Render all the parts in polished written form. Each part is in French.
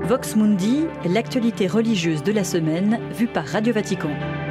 Vox Mundi, l'actualité religieuse de la semaine, vue par Radio Vatican.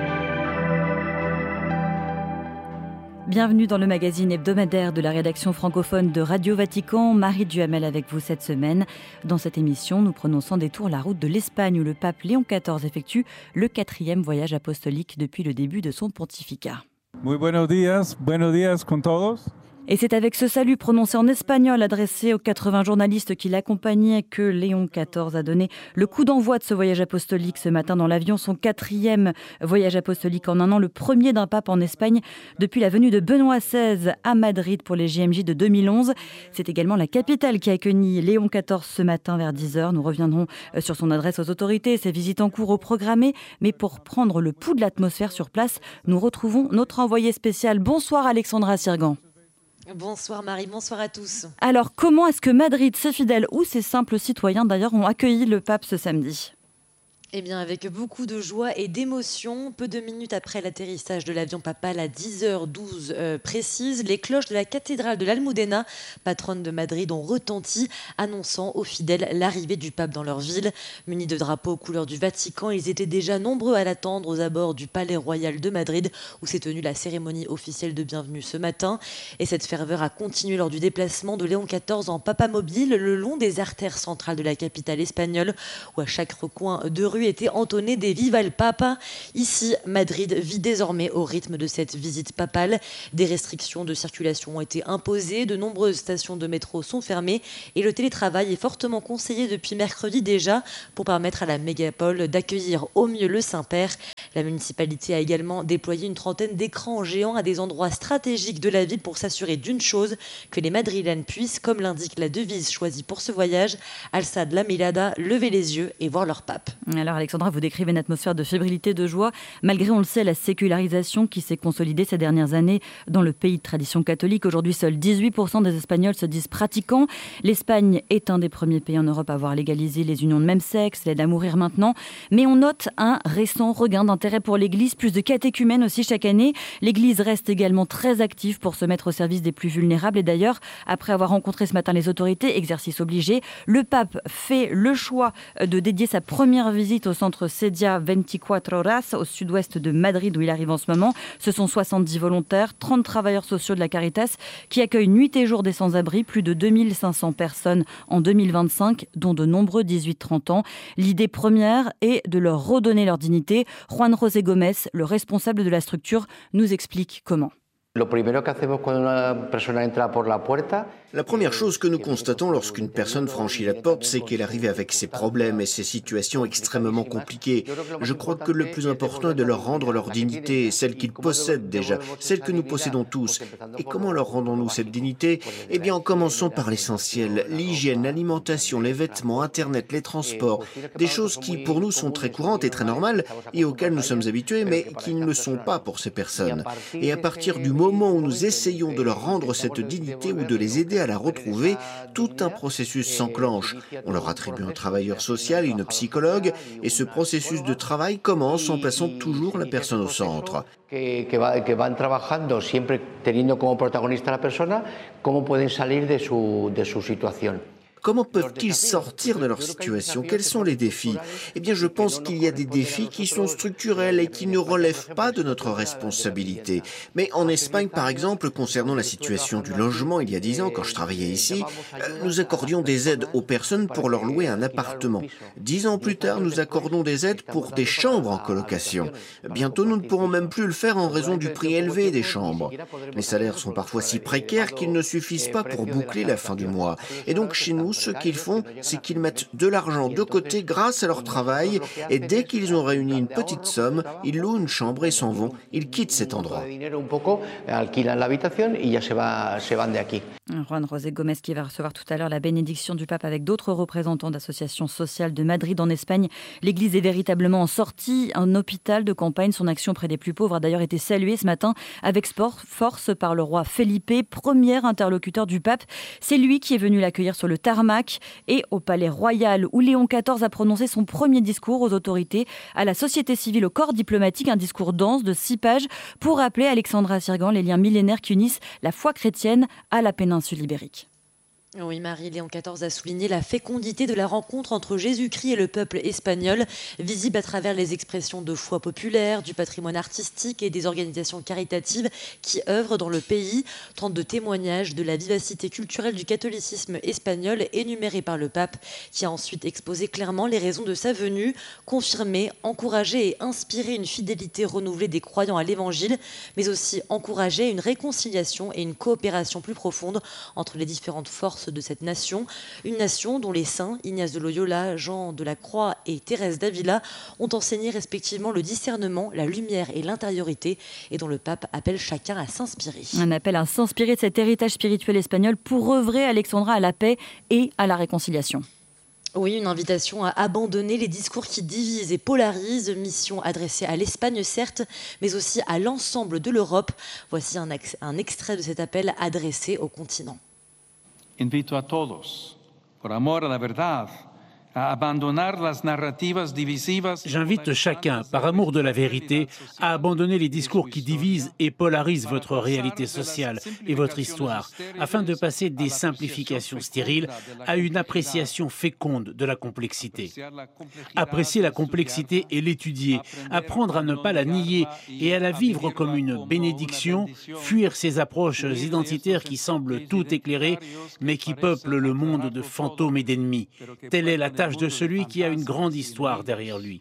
Bienvenue dans le magazine hebdomadaire de la rédaction francophone de Radio Vatican. Marie Duhamel avec vous cette semaine. Dans cette émission, nous prenons sans détour la route de l'Espagne où le pape Léon XIV effectue le 4e voyage apostolique depuis le début de son pontificat. Muy buenos días con todos. Et c'est avec ce salut prononcé en espagnol adressé aux 80 journalistes qui l'accompagnaient que Léon XIV a donné le coup d'envoi de ce voyage apostolique ce matin dans l'avion, son 4e voyage apostolique en un an, le premier d'un pape en Espagne depuis la venue de Benoît XVI à Madrid pour les JMJ de 2011. C'est également la capitale qui a accueilli Léon XIV ce matin vers 10h. Nous reviendrons sur son adresse aux autorités, ses visites en cours au programmé. Mais pour prendre le pouls de l'atmosphère sur place, nous retrouvons notre envoyé spécial. Bonsoir Alexandra Sirgan. Bonsoir Marie, bonsoir à tous. Alors, comment est-ce que Madrid, ses fidèles ou ses simples citoyens d'ailleurs ont accueilli le pape ce samedi ? Eh bien, avec beaucoup de joie et d'émotion, peu de minutes après l'atterrissage de l'avion papal à 10h12 précise, les cloches de la cathédrale de l'Almudena, patronne de Madrid, ont retenti, annonçant aux fidèles l'arrivée du pape dans leur ville. Munis de drapeaux aux couleurs du Vatican, ils étaient déjà nombreux à l'attendre aux abords du Palais Royal de Madrid, où s'est tenue la cérémonie officielle de bienvenue ce matin. Et cette ferveur a continué lors du déplacement de Léon XIV en papamobile le long des artères centrales de la capitale espagnole, où à chaque recoin de rue était entonné des Viva el Papa. Ici, Madrid vit désormais au rythme de cette visite papale. Des restrictions de circulation ont été imposées, de nombreuses stations de métro sont fermées et le télétravail est fortement conseillé depuis mercredi déjà pour permettre à la mégapole d'accueillir au mieux le Saint-Père. La municipalité a également déployé une trentaine d'écrans géants à des endroits stratégiques de la ville pour s'assurer d'une chose, que les Madrilènes puissent, comme l'indique la devise choisie pour ce voyage, alçad la mirada, lever les yeux et voir leur pape. Alors Alexandra, vous décrivez une atmosphère de fébrilité, de joie, malgré, on le sait, la sécularisation qui s'est consolidée ces dernières années dans le pays de tradition catholique. Aujourd'hui, seuls 18% des Espagnols se disent pratiquants. L'Espagne est un des premiers pays en Europe à avoir légalisé les unions de même sexe, l'aide à mourir maintenant. Mais on note un récent regain d'intérêt pour l'Église, plus de catéchumènes aussi chaque année. L'Église reste également très active pour se mettre au service des plus vulnérables. Et d'ailleurs, après avoir rencontré ce matin les autorités, exercice obligé, le pape fait le choix de dédier sa première visite au centre Sedia 24 Horas, au sud-ouest de Madrid où il arrive en ce moment. Ce sont 70 volontaires, 30 travailleurs sociaux de la Caritas qui accueillent nuit et jour des sans-abri, plus de 2500 personnes en 2025, dont de nombreux 18-30 ans. L'idée première est de leur redonner leur dignité. Juan José Gómez, le responsable de la structure, nous explique comment. La première chose que nous constatons lorsqu'une personne franchit la porte, c'est qu'elle arrive avec ses problèmes et ses situations extrêmement compliquées. Je crois que le plus important est de leur rendre leur dignité, celle qu'ils possèdent déjà, celle que nous possédons tous. Et comment leur rendons-nous cette dignité ? Eh bien, en commençant par l'essentiel, l'hygiène, l'alimentation, les vêtements, Internet, les transports, des choses qui pour nous sont très courantes et très normales et auxquelles nous sommes habitués, mais qui ne le sont pas pour ces personnes. Et à partir du moment où nous essayons de leur rendre cette dignité ou de les aider à la retrouver, tout un processus s'enclenche. On leur attribue un travailleur social et une psychologue, et ce processus de travail commence en plaçant toujours la personne au centre. Que van trabajando siempre teniendo como protagonista a la persona, cómo pueden salir de su situación. Comment peuvent-ils sortir de leur situation ? Quels sont les défis ? Eh bien, je pense qu'il y a des défis qui sont structurels et qui ne relèvent pas de notre responsabilité. Mais en Espagne, par exemple, concernant la situation du logement, il y a 10 ans, quand je travaillais ici, nous accordions des aides aux personnes pour leur louer un appartement. 10 ans plus tard, nous accordons des aides pour des chambres en colocation. Bientôt, nous ne pourrons même plus le faire en raison du prix élevé des chambres. Les salaires sont parfois si précaires qu'ils ne suffisent pas pour boucler la fin du mois. Et donc, chez nous, ce qu'ils font, c'est qu'ils mettent de l'argent de côté grâce à leur travail et dès qu'ils ont réuni une petite somme, ils louent une chambre et s'en vont. Ils quittent cet endroit. Juan José Gómez qui va recevoir tout à l'heure la bénédiction du pape avec d'autres représentants d'associations sociales de Madrid en Espagne. L'Église est véritablement en sortie. Un hôpital de campagne, son action auprès des plus pauvres a d'ailleurs été saluée ce matin avec force par le roi Felipe, premier interlocuteur du pape. C'est lui qui est venu l'accueillir sur le tarmac et au Palais Royal où Léon XIV a prononcé son premier discours aux autorités, à la société civile, au corps diplomatique, un discours dense de 6 pages pour rappeler, Alexandra Sirgan, les liens millénaires qui unissent la foi chrétienne à la péninsule ibérique. Oui, Marie-Léon XIV a souligné la fécondité de la rencontre entre Jésus-Christ et le peuple espagnol, visible à travers les expressions de foi populaire, du patrimoine artistique et des organisations caritatives qui œuvrent dans le pays. Tant de témoignages de la vivacité culturelle du catholicisme espagnol énumérés par le pape, qui a ensuite exposé clairement les raisons de sa venue, confirmé, encouragé et inspiré une fidélité renouvelée des croyants à l'évangile, mais aussi encouragé une réconciliation et une coopération plus profonde entre les différentes forces de cette nation, une nation dont les saints Ignace de Loyola, Jean de la Croix et Thérèse d'Avila ont enseigné respectivement le discernement, la lumière et l'intériorité, et dont le pape appelle chacun à s'inspirer. Un appel à s'inspirer de cet héritage spirituel espagnol pour œuvrer, Alexandra, à la paix et à la réconciliation. Oui, une invitation à abandonner les discours qui divisent et polarisent, mission adressée à l'Espagne certes, mais aussi à l'ensemble de l'Europe. Voici un extrait de cet appel adressé au continent. Invito a todos, por amor a la verdad, a abandonar las narrativas divisivas. J'invite chacun, par amour de la vérité, à abandonner les discours qui divisent et polarisent votre réalité sociale et votre histoire, afin de passer des simplifications stériles à une appréciation féconde de la complexité. Apprécier la complexité et l'étudier, apprendre à ne pas la nier et à la vivre comme une bénédiction, fuir ces approches identitaires qui semblent tout éclairer, mais qui peuplent le monde de fantômes et d'ennemis. Telle est la tâche de celui qui a une grande histoire derrière lui.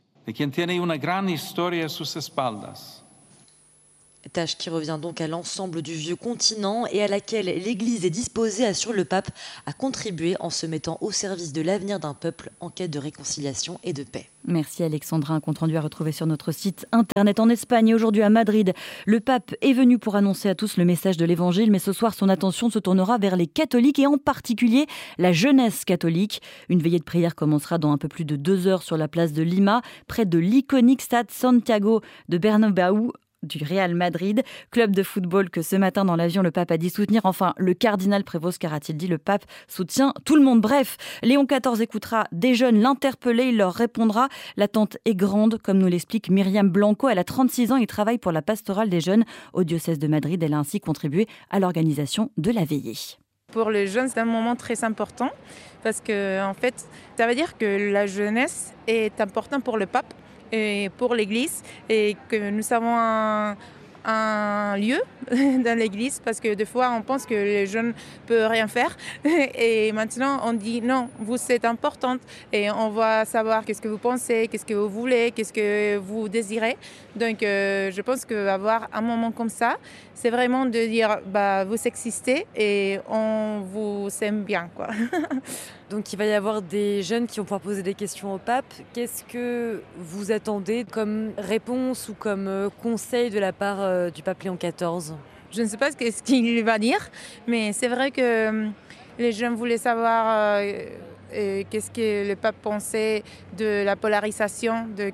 Tâche qui revient donc à l'ensemble du vieux continent et à laquelle l'Église est disposée, assure le pape, à contribuer en se mettant au service de l'avenir d'un peuple en quête de réconciliation et de paix. Merci Alexandra, un compte rendu à retrouver sur notre site internet. En Espagne et aujourd'hui à Madrid, le pape est venu pour annoncer à tous le message de l'évangile, mais ce soir son attention se tournera vers les catholiques et en particulier la jeunesse catholique. Une veillée de prière commencera dans un peu plus de 2 heures sur la place de Lima, près de l'iconique stade Santiago de Bernabéu, du Real Madrid, club de football que ce matin dans l'avion le pape a dit soutenir. Enfin, le cardinal Prévost, qu'a-t-il dit, le pape soutient tout le monde. Bref, Léon XIV écoutera des jeunes l'interpeller, il leur répondra. L'attente est grande, comme nous l'explique Myriam Blanco. Elle a 36 ans et travaille pour la pastorale des jeunes au diocèse de Madrid. Elle a ainsi contribué à l'organisation de la veillée. Pour les jeunes, c'est un moment très important parce que, en fait, ça veut dire que la jeunesse est importante pour le pape et pour l'Église et que nous avons un lieu dans l'Église parce que des fois on pense que les jeunes ne peuvent rien faire et maintenant on dit non, vous êtes importante et on va savoir qu'est-ce que vous pensez, qu'est-ce que vous voulez, qu'est-ce que vous désirez. Donc je pense qu'avoir un moment comme ça, c'est vraiment de dire vous existez et on vous aime bien, quoi. Donc il va y avoir des jeunes qui vont pouvoir poser des questions au pape. Qu'est-ce que vous attendez comme réponse ou comme conseil de la part du pape Léon XIV ? Je ne sais pas ce qu'il va dire, mais c'est vrai que les jeunes voulaient savoir qu'est-ce que le pape pensait de la polarisation, de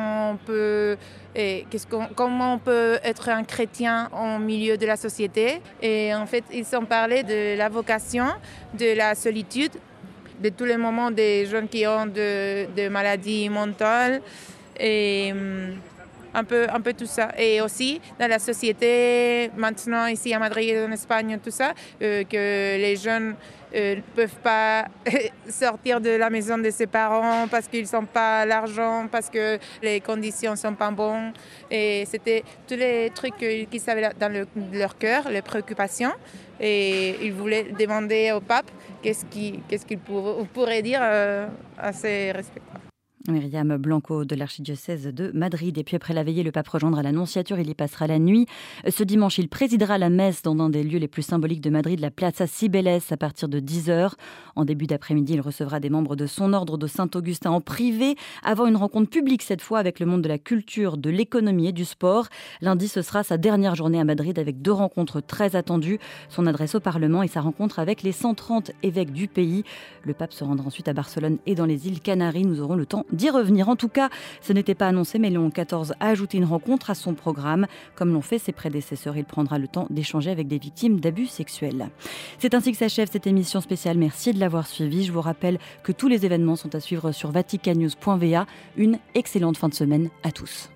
comment on peut être un chrétien au milieu de la société. Et en fait, ils ont parlé de la vocation, de la solitude, de tous les moments des jeunes qui ont de maladies mentales et un peu tout ça. Et aussi dans la société, maintenant ici à Madrid, en Espagne, tout ça, que les jeunes ne peuvent pas sortir de la maison de ses parents parce qu'ils n'ont pas l'argent, parce que les conditions ne sont pas bonnes. Et c'était tous les trucs qu'ils avaient dans leur cœur, les préoccupations. Et ils voulaient demander au pape qu'est-ce qu'il pourrait dire à ces respects. Myriam Blanco de l'archidiocèse de Madrid. Et puis après la veillée, le pape rejoindra l'Annonciature, il y passera la nuit. Ce dimanche, il présidera la messe dans un des lieux les plus symboliques de Madrid, la Plaza Cibeles, à partir de 10h. En début d'après-midi, il recevra des membres de son ordre de Saint-Augustin en privé, avant une rencontre publique cette fois avec le monde de la culture, de l'économie et du sport. Lundi, ce sera sa dernière journée à Madrid avec 2 rencontres très attendues. Son adresse au Parlement et sa rencontre avec les 130 évêques du pays. Le pape se rendra ensuite à Barcelone et dans les îles Canaries. Nous aurons le temps d'y revenir. En tout cas, ce n'était pas annoncé, mais Léon XIV a ajouté une rencontre à son programme. Comme l'ont fait ses prédécesseurs, il prendra le temps d'échanger avec des victimes d'abus sexuels. C'est ainsi que s'achève cette émission spéciale. Merci de l'avoir suivie. Je vous rappelle que tous les événements sont à suivre sur vaticannews.va. Une excellente fin de semaine à tous.